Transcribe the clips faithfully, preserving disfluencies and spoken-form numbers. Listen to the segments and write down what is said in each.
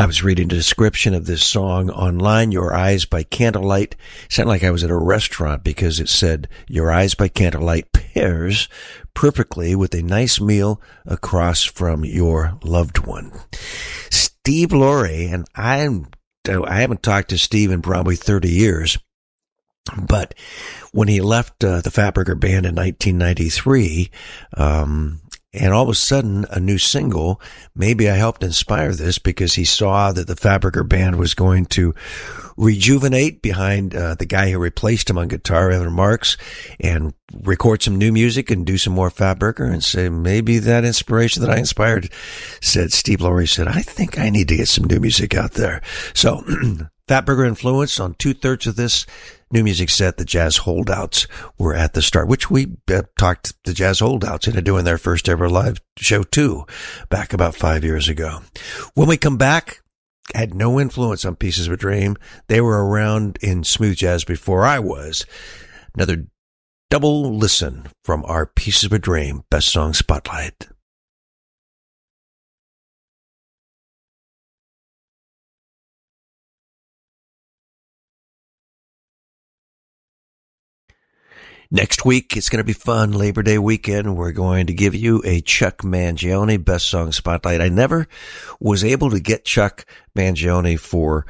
I was reading the description of this song online, Your Eyes by Candlelight. It sounded like I was at a restaurant because it said, Your Eyes by Candlelight pairs perfectly with a nice meal across from your loved one. Steve Laurie, and I'm, I haven't talked to Steve in probably thirty years, but when he left uh, the Fatburger Band in nineteen ninety-three, um, and all of a sudden, a new single, maybe I helped inspire this because he saw that the Fatburger Band was going to rejuvenate behind uh, the guy who replaced him on guitar, Evan Marks, and record some new music and do some more Fatburger, and say, maybe that inspiration that I inspired, said Steve Laurie, said, I think I need to get some new music out there. So, Fatburger influence on two-thirds of this new music set. The Jazz Holdouts were at the start, which we uh, talked the Jazz Holdouts into doing their first ever live show too, back about five years ago. When we come back, had no influence on Pieces of a Dream. They were around in smooth jazz before I was. Another double listen from our Pieces of a Dream Best Song Spotlight. Next week, it's going to be fun. Labor Day weekend. We're going to give you a Chuck Mangione Best Song Spotlight. I never was able to get Chuck Mangione for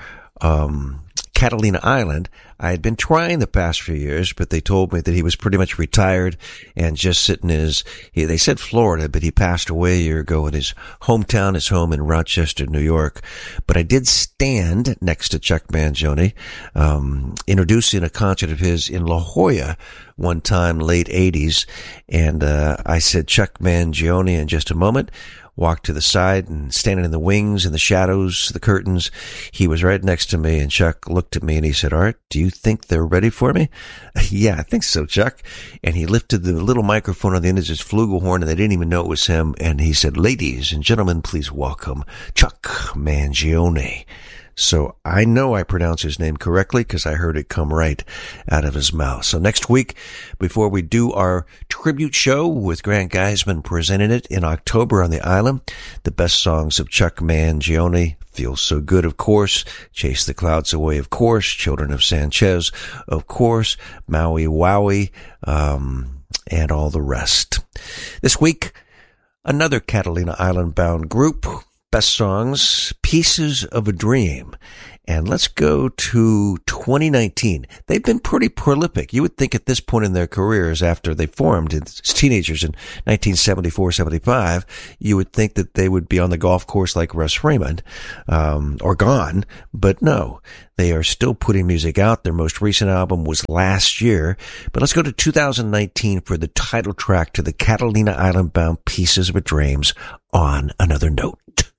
um Catalina Island. I had been trying the past few years, but they told me that he was pretty much retired and just sitting in his, he, they said Florida, but he passed away a year ago in his hometown, his home in Rochester, New York. But I did stand next to Chuck Mangione, um, introducing a concert of his in La Jolla one time, late eighties. And, uh, I said, Chuck Mangione in just a moment. Walked to the side and standing in the wings, in the shadows, the curtains. He was right next to me, and Chuck looked at me and he said, Art, do you think they're ready for me? Yeah, I think so, Chuck. And he lifted the little microphone on the end of his flugelhorn, and they didn't even know it was him. And he said, ladies and gentlemen, please welcome Chuck Mangione. So I know I pronounce his name correctly because I heard it come right out of his mouth. So next week, before we do our tribute show with Grant Geisman presenting it in October on the island, the best songs of Chuck Mangione, Feels So Good, of course, Chase the Clouds Away, of course, Children of Sanchez, of course, Maui Wowie, um, and all the rest. This week, another Catalina Island bound group. Best songs, Pieces of a Dream. And let's go to twenty nineteen. They've been pretty prolific. You would think at this point in their careers, after they formed as teenagers in nineteen seventy-four seventy-five, you would think that they would be on the golf course like Russ Raymond, um, or gone. But no, they are still putting music out. Their most recent album was last year. But let's go to two thousand nineteen for the title track to the Catalina Island bound Pieces of a Dreams, On Another Note.